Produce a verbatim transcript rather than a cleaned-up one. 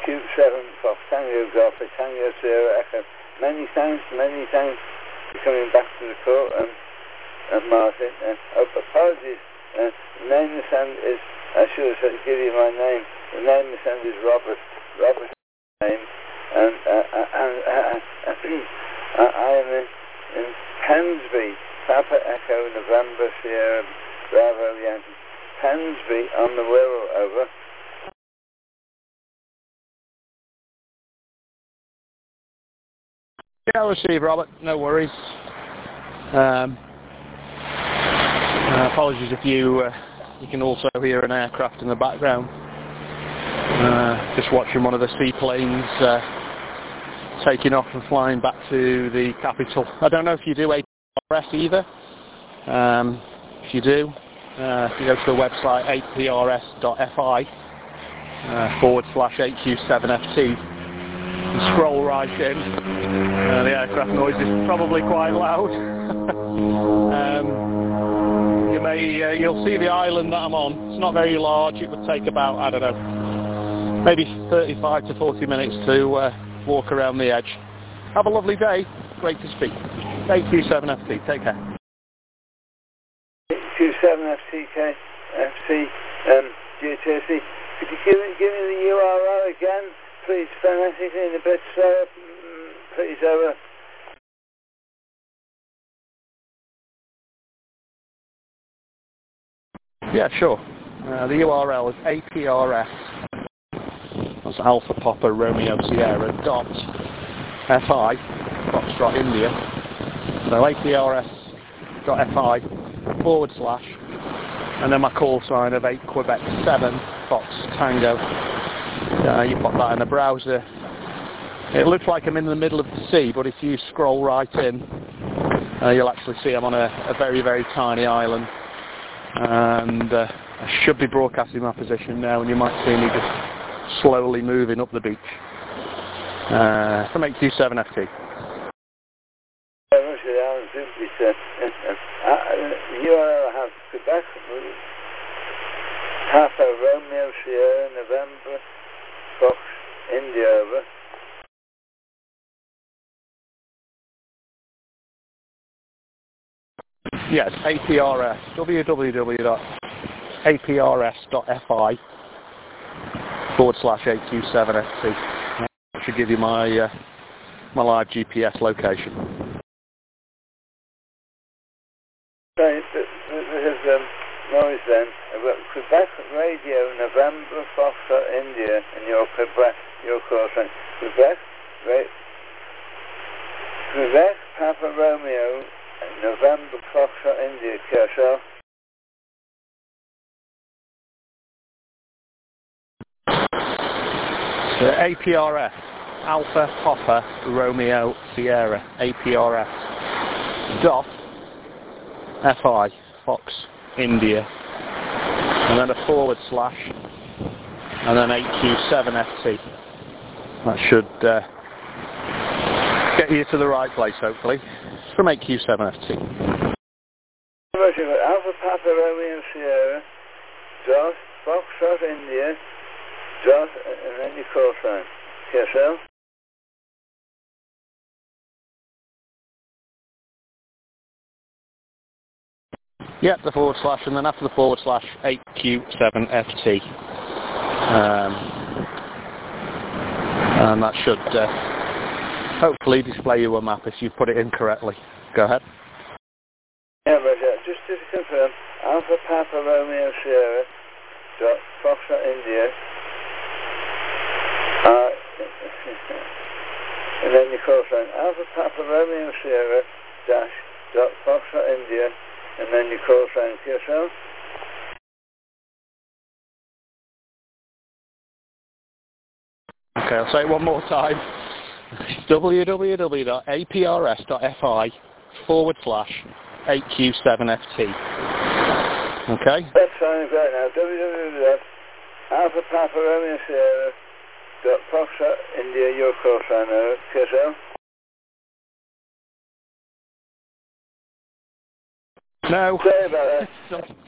Q seven Fox Tango Golf Tango Sierra Echo. Many thanks, many thanks for coming back to the call, and, and Martin. Uh, oh, apologies. Uh, the name you send is, I should have said, give you my name. The name you send is Robert. Robert name, and uh, and uh, uh, I am in, in Pensby, Papa Echo November Sierra Bravo Yankee. Pensby on the Wirral, over. Yeah, I'll receive, Robert. No worries. Um, uh, apologies if you uh, you can also hear an aircraft in the background. Uh, just watching one of the seaplanes uh, taking off and flying back to the capital. I don't know if you do A P R S either. Um, if you do, uh, if you go to the website A P R S dot F I uh, forward slash A Q seven F T and scroll right in. Uh, the aircraft noise is probably quite loud. um, you may, uh, you'll see the island that I'm on. It's not very large. It would take about, I don't know, maybe thirty-five to forty minutes to uh, walk around the edge. Have a lovely day. Great to speak. A Q seven F T. Take care. A Q seven F T K F C um, G T S C. Could you give me, give me the U R L again, please, phonetically in a bit, sir? Please, over. Yeah, sure. Uh, the U R L is A P R S. That's Alpha Papa Romeo Sierra dot F I Foxtrot India. So A P R S dot F I forward slash and then my call sign of eight Quebec seven Fox Tango. Uh, you pop that in the browser. It looks like I'm in the middle of the sea, but if you scroll right in, uh, you'll actually see I'm on a, a very, very tiny island. And uh, I should be broadcasting my position now, and you might see me just slowly moving up the beach. Uh, from A Q seven F T. The U R L has Quebec, Papa Romeo Sierra November Fox India, over. Yes, A P R S, w w w dot A P R S dot F I forward slash A Q seven F T. That should give you my uh, my live G P S location. Right, this is um, noise then. I've got Quebec Radio November Foxtrot India in your Quebec, your course. Quebec, right? Quebec Papa Romeo November Foxtrot India, Kershaw. So A P R S, Alpha Papa Romeo Sierra, A P R S dot F I Fox India, and then a forward slash, and then A Q seven F T. That should uh, get you to the right place, hopefully. From A Q seven F T. Alpha Papa Romeo Sierra dot Foxtrot India dot and then your call sign. Yourself? Yep, the forward slash, and then after the forward slash, A Q seven F T. Um, and that should uh, hopefully display you a map if you put it in correctly. Go ahead. Yeah, but uh, just to confirm, Alpha Papa Romeo Sierra dot Foxtrot India uh, and then your call sign Alpha Papa Romeo Sierra dash dot Foxtrot India and then your call sign to yourself. Okay, I'll say it one more time. w w w dot A P R S dot F I forward slash A Q seven F T. Okay? That's fine, right now. w w w dot Alpha Papa Romeo Sierra dot Foxtrot India, your call sign over. Yourself? No. Sorry about that.